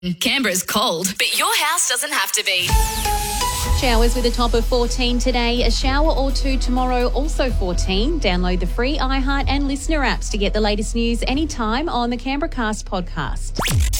Canberra's cold, but your house doesn't have to be. Showers with a top of 14 today, a shower or two tomorrow, also 14. Download the free iHeart and Listener apps to get the latest news anytime on the Canberra Cast podcast.